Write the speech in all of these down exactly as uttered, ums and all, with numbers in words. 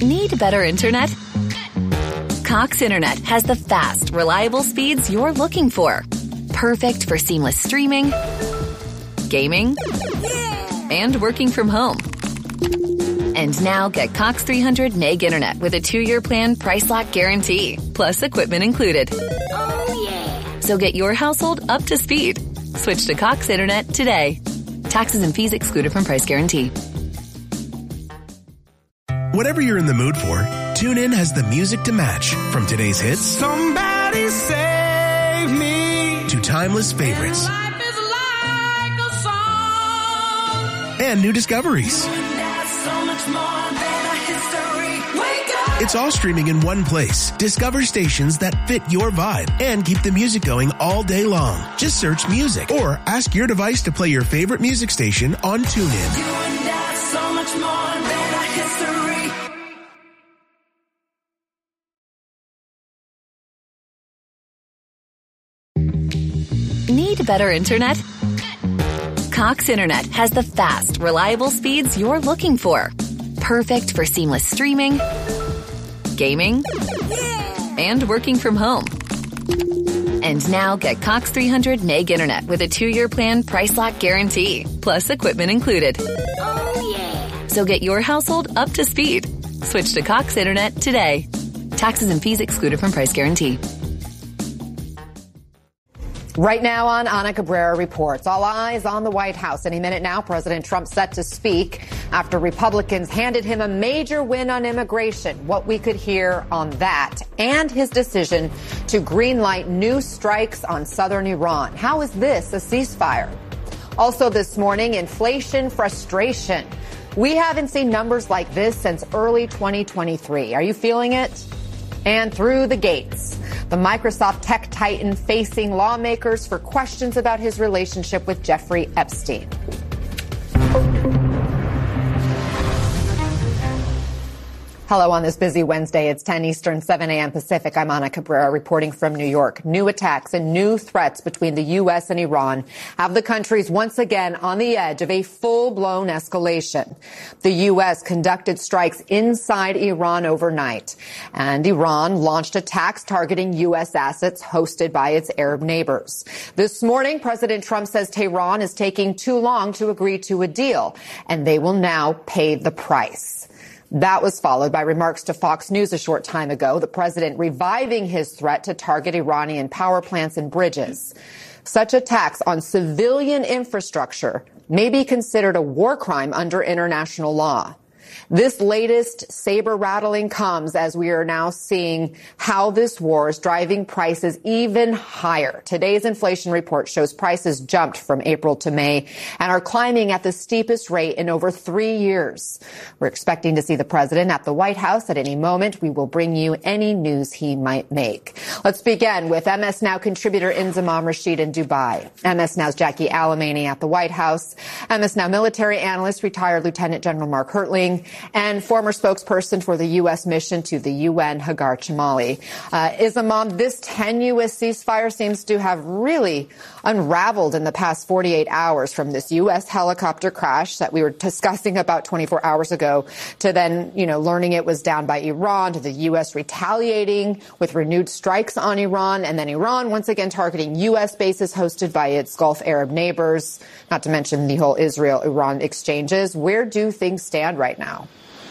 Need better internet? Cox Internet has the fast, reliable speeds you're looking for. Perfect for seamless streaming, gaming, and working from home. And now get Cox three hundred meg internet with a two-year plan price lock guarantee, plus equipment included. Oh, yeah. So get your household up to speed. Switch to Cox Internet today. Taxes and fees excluded from price guarantee. Whatever you're in the mood for, TuneIn has the music to match. From today's hits, Somebody Save Me, to timeless favorites, and life is like a song, and new discoveries. that's so much more than a history. Wake up! It's all streaming in one place. Discover stations that fit your vibe and keep the music going all day long. Just search music or ask your device to play your favorite music station on TuneIn. You and that's so much more than a history. Need better internet? Cox Internet has the fast, reliable speeds you're looking for. Perfect for seamless streaming, gaming, and working from home. And now get Cox three hundred meg internet with a two-year plan price lock guarantee, plus equipment included. Oh, yeah. So get your household up to speed. Switch to Cox Internet today. Taxes and fees excluded from price guarantee. Right now on Ana Cabrera Reports, all eyes on the White House. Any minute now, President Trump set to speak after Republicans handed him a major win on immigration. What we could hear on that and his decision to greenlight new strikes on southern Iran. How is this a ceasefire? Also this morning, inflation frustration. We haven't seen numbers like this since early twenty twenty-three. Are you feeling it? And through the gates, the Microsoft tech titan facing lawmakers for questions about his relationship with Jeffrey Epstein. Hello on this busy Wednesday. It's ten Eastern, seven a.m. Pacific. I'm Ana Cabrera reporting from New York. New attacks and new threats between the U S and Iran have the countries once again on the edge of a full-blown escalation. The U S conducted strikes inside Iran overnight, and Iran launched attacks targeting U S assets hosted by its Arab neighbors. This morning, President Trump says Tehran is taking too long to agree to a deal, and they will now pay the price. That was followed by remarks to Fox News a short time ago, the president reviving his threat to target Iranian power plants and bridges. Such attacks on civilian infrastructure may be considered a war crime under international law. This latest saber-rattling comes as we are now seeing how this war is driving prices even higher. Today's inflation report shows prices jumped from April to May and are climbing at the steepest rate in over three years. We're expecting to see the president at the White House at any moment. We will bring you any news he might make. Let's begin with M S Now contributor Inzamam Rashid in Dubai, M S Now's Jackie Alamany at the White House, M S Now military analyst, retired Lieutenant General Mark Hertling, and former spokesperson for the U S mission to the U N, Hagar Chamali. Uh, Inzamam, this tenuous ceasefire seems to have really unraveled in the past forty-eight hours, from this U S helicopter crash that we were discussing about twenty-four hours ago to then, you know, learning it was down by Iran, to the U S retaliating with renewed strikes on Iran, and then Iran once again targeting U S bases hosted by its Gulf Arab neighbors, not to mention the whole Israel-Iran exchanges. Where do things stand right now?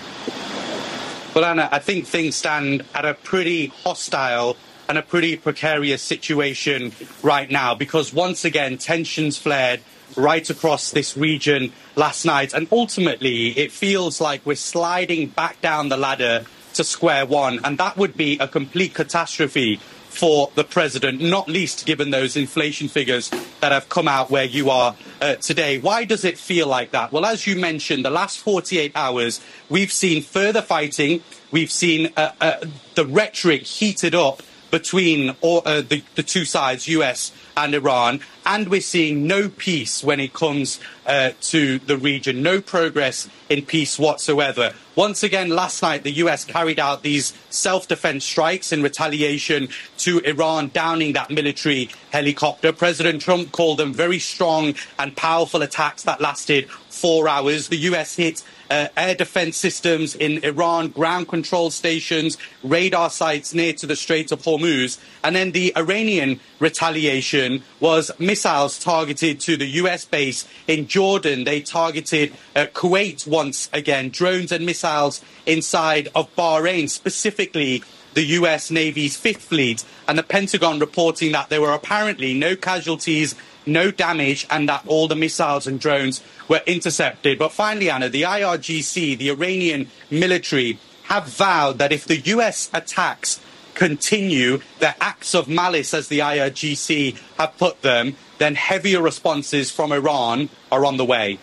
Well, Anna, I think things stand at a pretty hostile and a pretty precarious situation right now, because once again, tensions flared right across this region last night. And ultimately, it feels like we're sliding back down the ladder to square one. And that would be a complete catastrophe for the president, not least given those inflation figures that have come out where you are uh, today. Why does it feel like that? Well, as you mentioned, the last forty-eight hours, we've seen further fighting. We've seen uh, uh, the rhetoric heated up between all, uh, the, the two sides, U S and Iran, and we're seeing no peace when it comes uh, to the region, no progress in peace whatsoever. Once again, last night, the U S carried out these self-defense strikes in retaliation to Iran downing that military helicopter. President Trump called them very strong and powerful attacks that lasted four hours. The U S hit uh, air defense systems in Iran, ground control stations, radar sites near to the Strait of Hormuz. And then the Iranian retaliation was missiles targeted to the U S base in Jordan. They targeted uh, Kuwait once again, drones and missiles inside of Bahrain, specifically the U S Navy's Fifth Fleet, and the Pentagon reporting that there were apparently no casualties, no damage, and that all the missiles and drones were intercepted. But finally, Anna, the I R G C, the Iranian military, have vowed that if the U S attacks continue, their acts of malice, as the I R G C have put them, then heavier responses from Iran are on the way.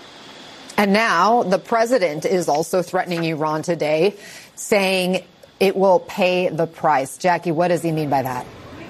And now the president is also threatening Iran today, saying it will pay the price. Jackie, what does he mean by that?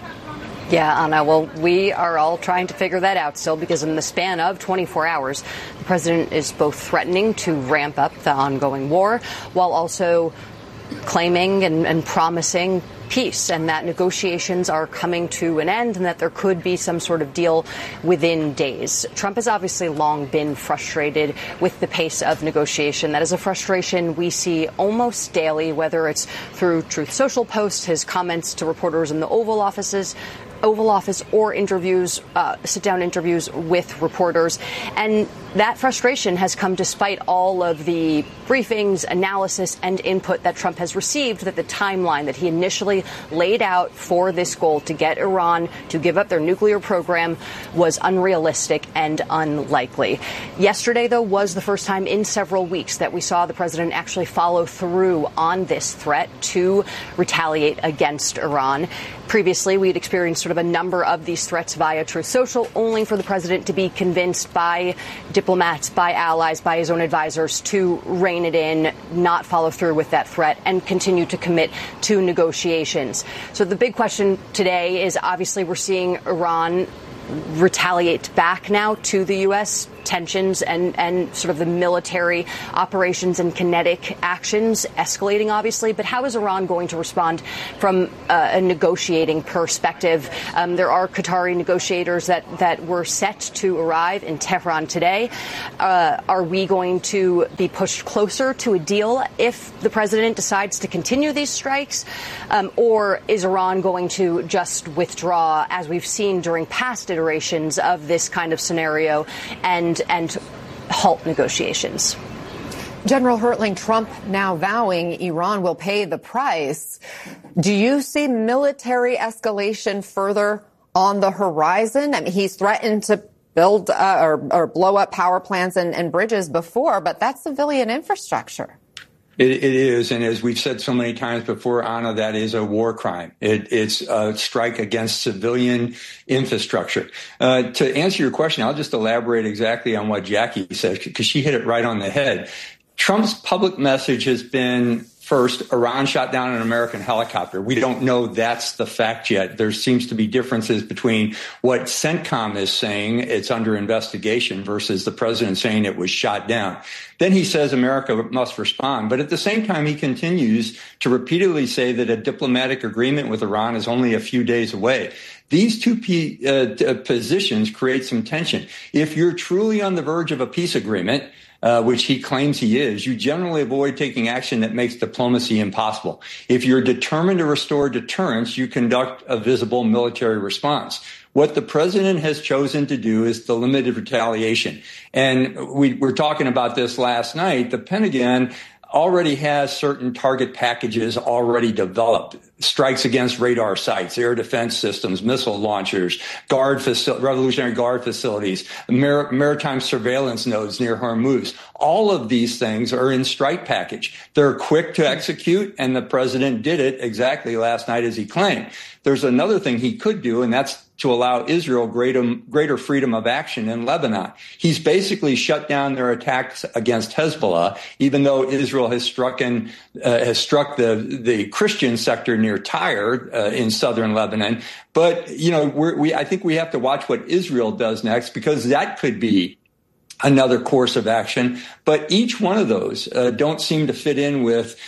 Yeah, Anna, well, we are all trying to figure that out still, because in the span of twenty-four hours, the president is both threatening to ramp up the ongoing war while also claiming and, and promising peace, and that negotiations are coming to an end and that there could be some sort of deal within days. Trump has obviously long been frustrated with the pace of negotiation. That is a frustration we see almost daily, whether it's through Truth Social posts, his comments to reporters in the Oval offices, Oval Office, or interviews, uh, sit-down interviews with reporters. And that frustration has come despite all of the briefings, analysis, and input that Trump has received, that the timeline that he initially laid out for this goal to get Iran to give up their nuclear program was unrealistic and unlikely. Yesterday, though, was the first time in several weeks that we saw the president actually follow through on this threat to retaliate against Iran. Previously, we had experienced sort of a number of these threats via Truth Social, only for the president to be convinced by diplomats, by allies, by his own advisors to rein it in, not follow through with that threat, and continue to commit to negotiations. So the big question today is, obviously, we're seeing Iran retaliate back now to the U S. Tensions and, and sort of the military operations and kinetic actions escalating, obviously. But how is Iran going to respond from uh, a negotiating perspective? Um, there are Qatari negotiators that, that were set to arrive in Tehran today. Uh, are we going to be pushed closer to a deal if the president decides to continue these strikes? Um, or is Iran going to just withdraw, as we've seen during past iterations of this kind of scenario, and and halt negotiations? General Hertling, Trump now vowing Iran will pay the price. Do you see military escalation further on the horizon? I mean, he's threatened to build uh, or, or blow up power plants and, and bridges before, but that's civilian infrastructure. It, it is, and as we've said so many times before, Anna, that is a war crime. It, it's a strike against civilian infrastructure. Uh, to answer your question, I'll just elaborate exactly on what Jackie said, because she hit it right on the head. Trump's public message has been, first, Iran shot down an American helicopter. We don't know that's the fact yet. There seems to be differences between what CENTCOM is saying, it's under investigation, versus the president saying it was shot down. Then he says America must respond. But at the same time, he continues to repeatedly say that a diplomatic agreement with Iran is only a few days away. These two p- uh, positions create some tension. If you're truly on the verge of a peace agreement, Uh, which he claims he is, you generally avoid taking action that makes diplomacy impossible. If you're determined to restore deterrence, you conduct a visible military response. What the president has chosen to do is the limited retaliation. And we were talking about this last night. The Pentagon already has certain target packages already developed. Strikes against radar sites, air defense systems, missile launchers, guard faci- Revolutionary Guard facilities, mar- maritime surveillance nodes near Hormuz. All of these things are in strike package. They're quick to execute, and the president did it exactly last night as he claimed. There's another thing he could do, and that's to allow Israel greater, greater freedom of action in Lebanon. He's basically shut down their attacks against Hezbollah, even though Israel has struck in, uh, has struck the, the Christian sector near Tyre uh, in southern Lebanon. But, you know, we're, we, I think we have to watch what Israel does next, because that could be another course of action. But each one of those uh, don't seem to fit in with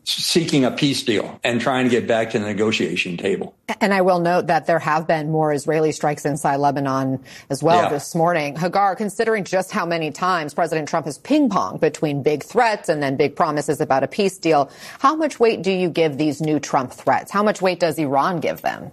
seeking a peace deal and trying to get back to the negotiation table. And I will note that there have been more Israeli strikes inside Lebanon as well yeah. this morning. Hagar, considering just how many times President Trump has ping-ponged between big threats and then big promises about a peace deal, how much weight do you give these new Trump threats? How much weight does Iran give them?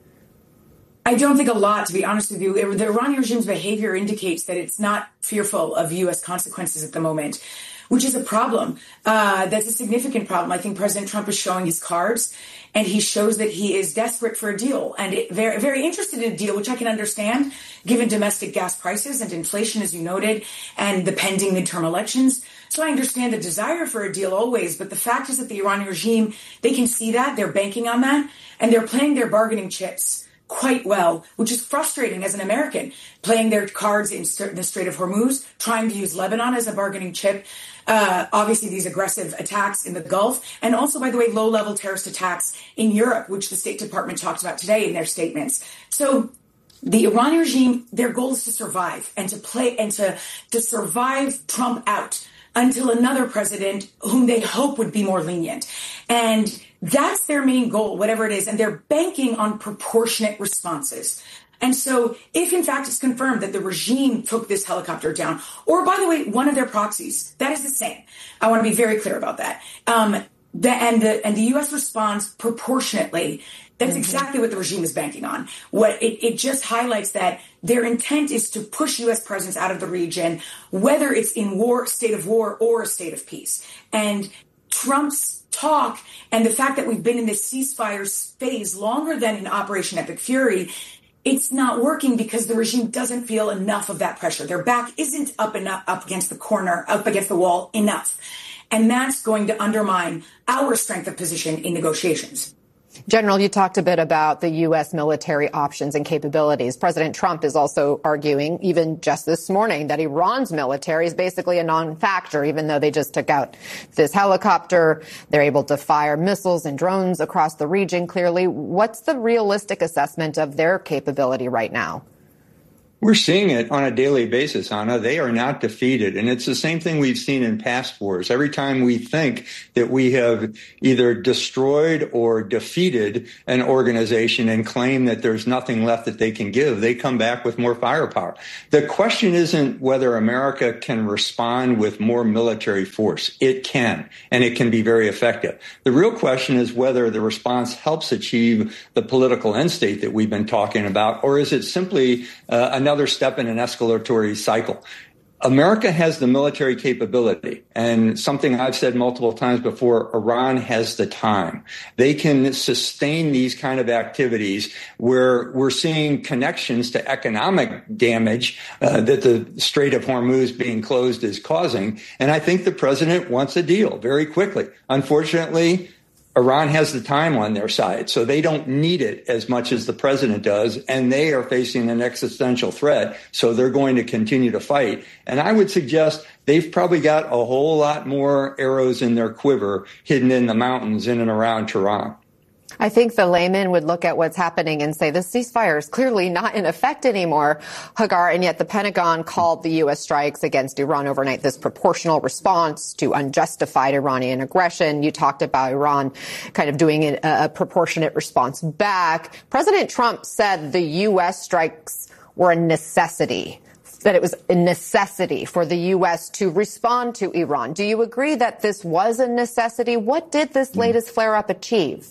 I don't think a lot, to be honest with you. The Iranian regime's behavior indicates that it's not fearful of U S consequences at the moment, which is a problem. Uh, that's a significant problem. I think President Trump is showing his cards, and he shows that he is desperate for a deal and it, very, very interested in a deal, which I can understand, given domestic gas prices and inflation, as you noted, and the pending midterm elections. So I understand the desire for a deal always, but the fact is that the Iranian regime, they can see that, they're banking on that, and they're playing their bargaining chips quite well, which is frustrating as an American, playing their cards in the Strait of Hormuz, trying to use Lebanon as a bargaining chip. Uh, obviously, these aggressive attacks in the Gulf, and also, by the way, low-level terrorist attacks in Europe, which the State Department talked about today in their statements. So the Iranian regime, their goal is to survive and to play and to, to survive Trump out until another president whom they hope would be more lenient. And that's their main goal, whatever it is. And they're banking on proportionate responses. And so if, in fact, it's confirmed that the regime took this helicopter down, or, by the way, one of their proxies, that is the same. I want to be very clear about that. Um, the, and, the, and the U S responds proportionately. That's mm-hmm. exactly what the regime is banking on. What it, it just highlights that their intent is to push U S presence out of the region, whether it's in war, state of war, or a state of peace. And Trump's talk and the fact that we've been in this ceasefire phase longer than in Operation Epic Fury, it's not working because the regime doesn't feel enough of that pressure. Their back isn't up enough, up against the corner, up against the wall enough. And that's going to undermine our strength of position in negotiations. General, you talked a bit about the U S military options and capabilities. President Trump is also arguing, even just this morning, that Iran's military is basically a non-factor, even though they just took out this helicopter. They're able to fire missiles and drones across the region, clearly. What's the realistic assessment of their capability right now? We're seeing it on a daily basis, Anna. They are not defeated. And it's the same thing we've seen in past wars. Every time we think that we have either destroyed or defeated an organization and claim that there's nothing left that they can give, they come back with more firepower. The question isn't whether America can respond with more military force. It can, and it can be very effective. The real question is whether the response helps achieve the political end state that we've been talking about, or is it simply uh, another another step in an escalatory cycle. America has the military capability, and something I've said multiple times before, Iran has the time. They can sustain these kind of activities where we're seeing connections to economic damage uh, that the Strait of Hormuz being closed is causing. And I think the president wants a deal very quickly. Unfortunately, Iran has the time on their side, so they don't need it as much as the president does, and they are facing an existential threat, so they're going to continue to fight. And I would suggest they've probably got a whole lot more arrows in their quiver hidden in the mountains in and around Tehran. I think the layman would look at what's happening and say this ceasefire is clearly not in effect anymore, Hagar, and yet the Pentagon called the U S strikes against Iran overnight this proportional response to unjustified Iranian aggression. You talked about Iran kind of doing a, a proportionate response back. President Trump said the U S strikes were a necessity, that it was a necessity for the U S to respond to Iran. Do you agree that this was a necessity? What did this latest flare-up achieve?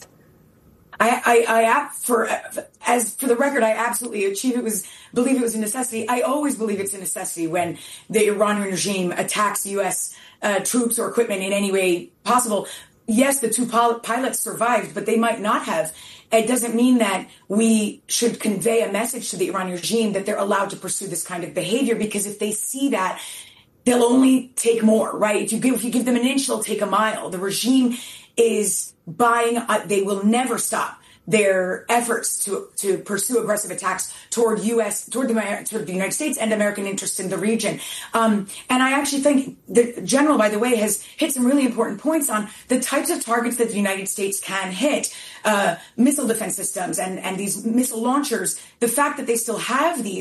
I, I, I, for, as for the record, I absolutely achieve it was, believe it was a necessity. I always believe it's a necessity when the Iranian regime attacks U S uh, troops or equipment in any way possible. Yes, the two pil- pilots survived, but they might not have. It doesn't mean that we should convey a message to the Iranian regime that they're allowed to pursue this kind of behavior, because if they see that, they'll only take more, right? If you give, if you give them an inch, they'll take a mile. The regime is buying, uh, they will never stop their efforts to to pursue aggressive attacks toward U S, toward the, toward the United States and American interests in the region. Um, and I actually think the general, by the way, has hit some really important points on the types of targets that the United States can hit, uh, missile defense systems and, and these missile launchers. The fact that they still have these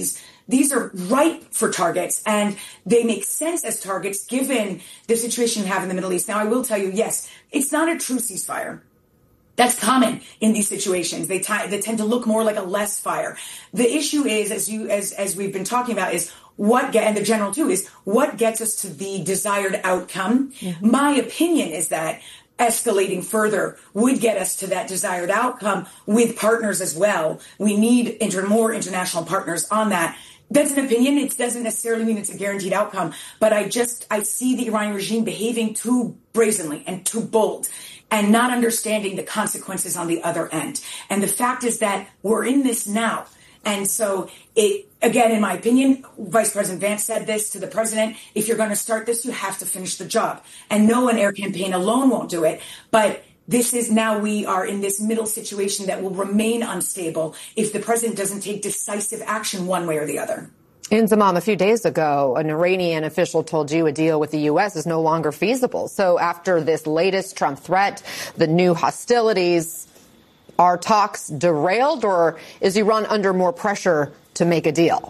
these are ripe for targets, and they make sense as targets given the situation you have in the Middle East. Now, I will tell you, yes, it's not a true ceasefire. That's common in these situations. They, t- they tend to look more like a less fire. The issue is, as you as as we've been talking about, is what get, and the general too, is what gets us to the desired outcome. Mm-hmm. My opinion is that escalating further would get us to that desired outcome with partners as well. We need inter- more international partners on that. That's an opinion. It doesn't necessarily mean it's a guaranteed outcome. But I just, I see the Iranian regime behaving too brazenly and too bold and not understanding the consequences on the other end. And the fact is that we're in this now. And so it, again, in my opinion, Vice President Vance said this to the president, if you're going to start this, you have to finish the job. And no, an air campaign alone won't do it. But this is now we are in this middle situation that will remain unstable if the president doesn't take decisive action one way or the other. Inzamam, a few days ago, an Iranian official told you a deal with the U S is no longer feasible. So after this latest Trump threat, the new hostilities, are talks derailed, or is Iran under more pressure to make a deal?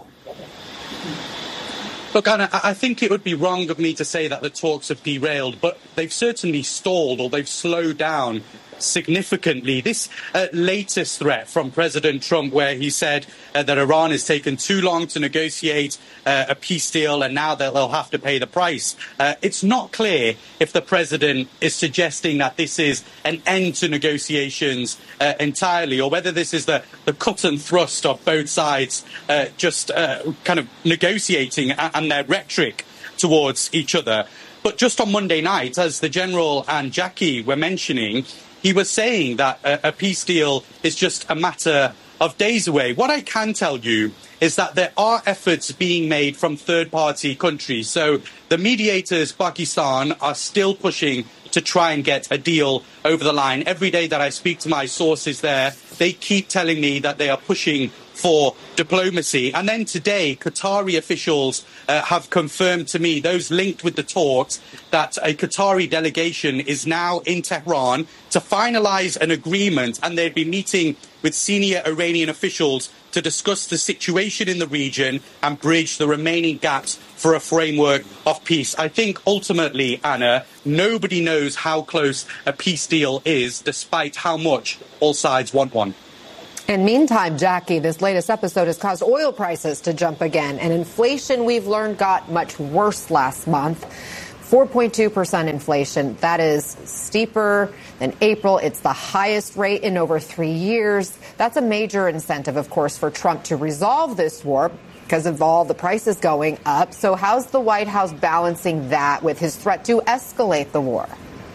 Look, Anna, I think it would be wrong of me to say that the talks have derailed, but they've certainly stalled or they've slowed down significantly. This uh, latest threat from President Trump, where he said uh, that Iran has taken too long to negotiate uh, a peace deal and now that they'll have to pay the price. Uh, it's not clear if the president is suggesting that this is an end to negotiations uh, entirely, or whether this is the, the cut and thrust of both sides uh, just uh, kind of negotiating and, and their rhetoric towards each other. But just on Monday night, as the General and Jackie were mentioning, he was saying that a, a peace deal is just a matter of days away. What I can tell you is that there are efforts being made from third-party countries. So the mediators, Pakistan, are still pushing to try and get a deal over the line. Every day that I speak to my sources there, they keep telling me that they are pushing for diplomacy. And then today, Qatari officials uh, have confirmed to me, those linked with the talks, that a Qatari delegation is now in Tehran to finalize an agreement, and they'll be meeting with senior Iranian officials to discuss the situation in the region and bridge the remaining gaps for a framework of peace. I think ultimately, Anna, nobody knows how close a peace deal is, despite how much all sides want one. And meantime, Jackie, this latest episode has caused oil prices to jump again. And inflation, we've learned, got much worse last month. four point two percent inflation. That is steeper than April. It's the highest rate in over three years. That's a major incentive, of course, for Trump to resolve this war because of all the prices going up. So how's the White House balancing that with his threat to escalate the war?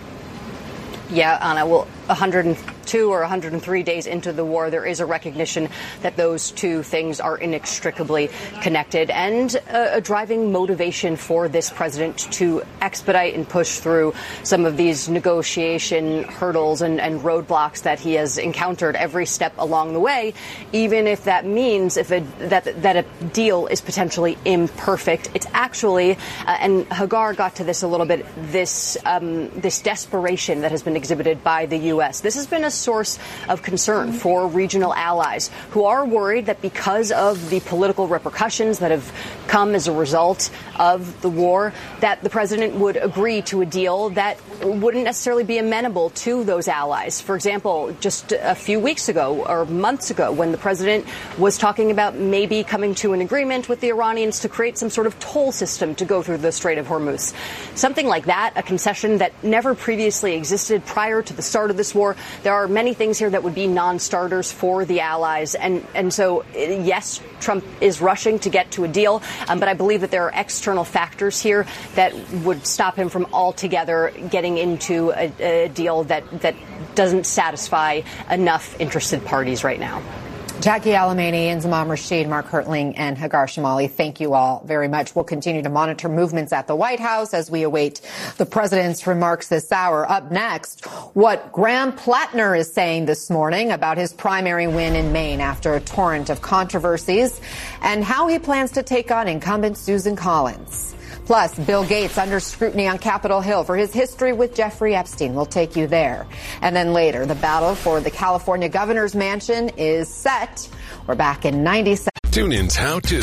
Yeah, Anna, well, one hundred two or one hundred three days into the war, there is a recognition that those two things are inextricably connected, and a, a driving motivation for this president to expedite and push through some of these negotiation hurdles and, and roadblocks that he has encountered every step along the way, even if that means if a, that that a deal is potentially imperfect. It's actually, uh, and Hagar got to this a little bit, this um, this desperation that has been exhibited by the U S. This has been a source of concern for regional allies who are worried that because of the political repercussions that have come as a result of the war, that the president would agree to a deal that wouldn't necessarily be amenable to those allies. For example, just a few weeks ago or months ago, when the president was talking about maybe coming to an agreement with the Iranians to create some sort of toll system to go through the Strait of Hormuz. Something like that, a concession that never previously existed prior to the start of this war. There are many things here that would be non-starters for the allies. And, and so, yes, Trump is rushing to get to a deal, um, but I believe that there are external factors here that would stop him from altogether getting into a, a deal that, that doesn't satisfy enough interested parties right now. Jackie Alamany, Inzamam Rashid, Mark Hertling, and Hagar Shamali, thank you all very much. We'll continue to monitor movements at the White House as we await the president's remarks this hour. Up next, what Graham Plattner is saying this morning about his primary win in Maine after a torrent of controversies, and how he plans to take on incumbent Susan Collins. Plus, Bill Gates under scrutiny on Capitol Hill for his history with Jeffrey Epstein. We'll take you there. And then later, the battle for the California governor's mansion is set. We're back in ninety seconds. TuneIn's How To.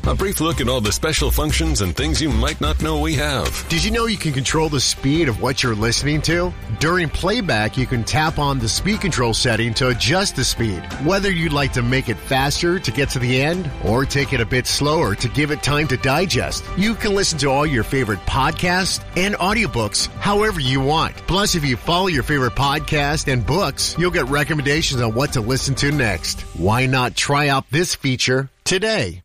A brief look at all the special functions and things you might not know we have. Did you know you can control the speed of what you're listening to? During playback, you can tap on the speed control setting to adjust the speed. Whether you'd like to make it faster to get to the end or take it a bit slower to give it time to digest, you can listen to all your favorite podcasts and audiobooks however you want. Plus, if you follow your favorite podcast and books, you'll get recommendations on what to listen to next. Why not try out this feature today?